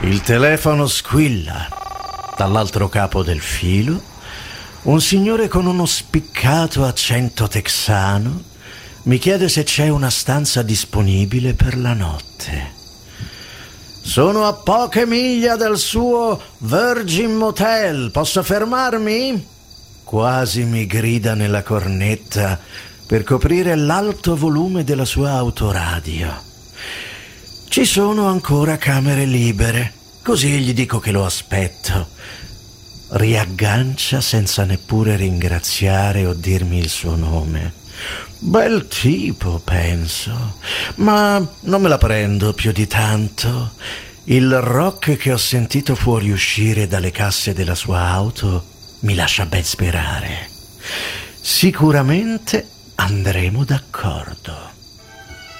Il telefono squilla. Dall'altro capo del filo, un signore con uno spiccato accento texano mi chiede se c'è una stanza disponibile per la notte. Sono a poche miglia dal suo Virgin Motel, posso fermarmi? Quasi mi grida nella cornetta per coprire l'alto volume della sua autoradio. Ci sono ancora camere libere, così gli dico che lo aspetto. Riaggancia senza neppure ringraziare o dirmi il suo nome. Bel tipo, penso, ma non me la prendo più di tanto. Il rock che ho sentito fuoriuscire dalle casse della sua auto mi lascia ben sperare. Sicuramente andremo d'accordo.